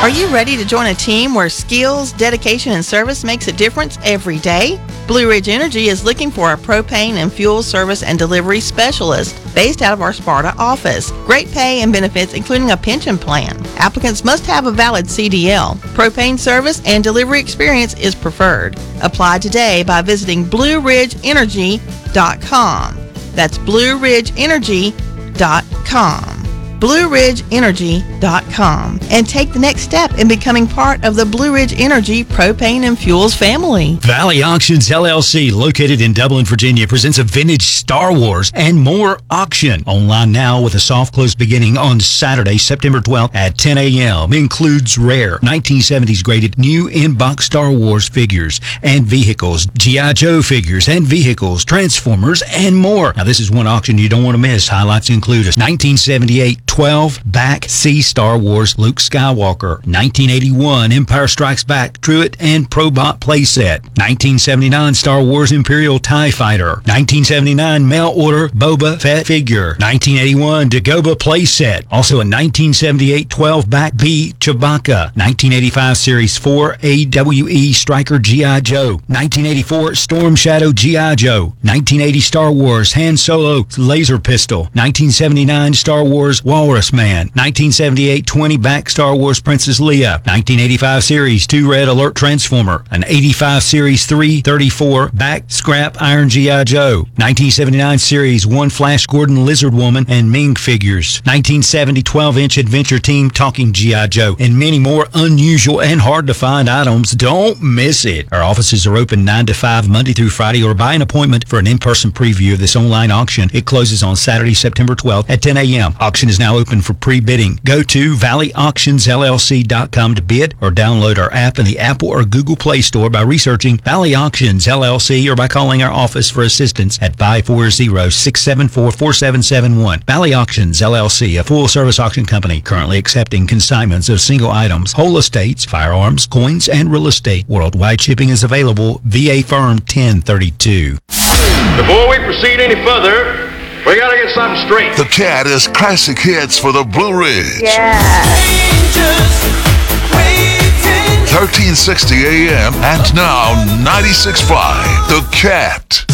Are you ready to join a team where skills, dedication, and service makes a difference every day? Blue Ridge Energy is looking for a propane and fuel service and delivery specialist based out of our Sparta office. Great pay and benefits, including a pension plan. Applicants must have a valid CDL. Propane service and delivery experience is preferred. Apply today by visiting BlueRidgeEnergy.com. That's BlueRidgeEnergy.com. BlueRidgeEnergy.com, and take the next step in becoming part of the Blue Ridge Energy Propane and Fuels family. Valley Auctions LLC, located in Dublin, Virginia, presents a vintage Star Wars and more auction. Online now with a soft close beginning on Saturday, September 12th at 10 a.m. Includes rare 1970s graded new in-box Star Wars figures and vehicles, G.I. Joe figures and vehicles, Transformers, and more. Now, this is one auction you don't want to miss. Highlights include a 1978 12-back C Star Wars Luke Skywalker, 1981 Empire Strikes Back Truett and Probot playset, 1979 Star Wars Imperial TIE Fighter, 1979 mail order Boba Fett figure, 1981 Dagobah playset, also a 1978 12-back B Chewbacca, 1985 Series 4 AWE Striker G.I. Joe, 1984 Storm Shadow G.I. Joe, 1980 Star Wars Han Solo laser pistol, 1979 Star Wars Walrus Man, 1978 20-back Star Wars Princess Leia, 1985 Series 2 Red Alert Transformer, an 85 Series 3 34-back Scrap Iron G.I. Joe, 1979 Series 1 Flash Gordon Lizard Woman and Ming figures, 1970 12-inch Adventure Team Talking G.I. Joe, and many more unusual and hard-to-find items. Don't miss it. Our offices are open 9 to 5 Monday through Friday, or buy an appointment for an in-person preview of this online auction. It closes on Saturday, September 12th at 10 a.m. Auction is now open for pre-bidding. Go to valleyauctionsllc.com to bid, or download our app in the Apple or Google Play Store by researching Valley Auctions LLC, or by calling our office for assistance at 540-674-4771. Valley Auctions LLC, a full-service auction company currently accepting consignments of single items, whole estates, firearms, coins, and real estate. Worldwide shipping is available. VA Firm 1032. Before we proceed any further, we gotta get something straight. The Cat is classic hits for the Blue Ridge. Yeah. 1360 AM and now 96.5. The Cat.